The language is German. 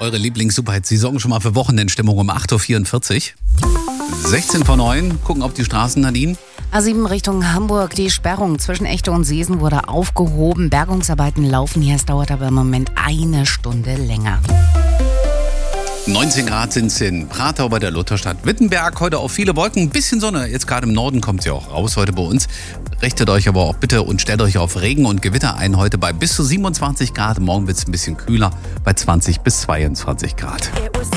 Eure Lieblings-Superhits, Sie sorgen schon mal für Wochenendstimmung um 8.44 Uhr. 16 vor 9, gucken auf die Straßen, Nadine. A7 Richtung Hamburg. Die Sperrung zwischen Echte und Seesen wurde aufgehoben. Bergungsarbeiten laufen hier. Es dauert aber im Moment eine Stunde länger. 19 Grad sind es in Pratau bei der Lutherstadt Wittenberg. Heute auch viele Wolken, ein bisschen Sonne. Jetzt gerade im Norden kommt sie auch raus heute bei uns. Richtet euch aber auch bitte und stellt euch auf Regen und Gewitter ein. Heute bei bis zu 27 Grad. Morgen wird es ein bisschen kühler bei 20 bis 22 Grad.